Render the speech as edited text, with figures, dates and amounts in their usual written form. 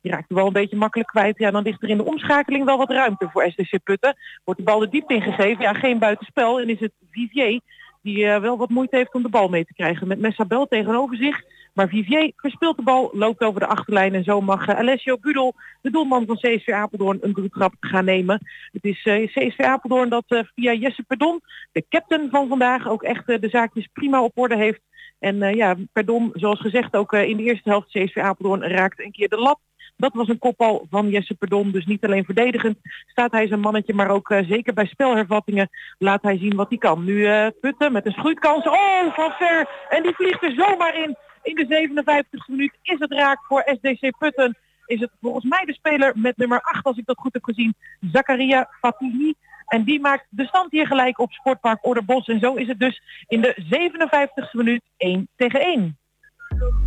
Die raakt wel een beetje makkelijk kwijt. Ja, dan ligt er in de omschakeling wel wat ruimte voor SDC Putten. Wordt de bal de diepte ingegeven. Ja, geen buitenspel. En is het Vivier die wel wat moeite heeft om de bal mee te krijgen. Met Messabel tegenover zich. Maar Vivier verspeelt de bal, loopt over de achterlijn. En zo mag Alessio Budel, de doelman van CSV Apeldoorn, een doeltrap gaan nemen. Het is CSV Apeldoorn dat via Jesse Perdon, de captain van vandaag, ook echt de zaakjes prima op orde heeft. En Perdon, zoals gezegd, ook in de eerste helft CSV Apeldoorn raakt een keer de lat. Dat was een kopbal van Jesse Perdon. Dus niet alleen verdedigend staat hij zijn mannetje, maar ook zeker bij spelhervattingen laat hij zien wat hij kan. Nu Putten met een schuitkans. Oh, van ver. En die vliegt er zomaar in. In de 57e minuut is het raak voor SDC Putten. Is het volgens mij de speler met nummer 8, als ik dat goed heb gezien, Zakaria Fatini. En die maakt de stand hier gelijk op Sportpark Orderbos. En zo is het dus in de 57e minuut 1-1.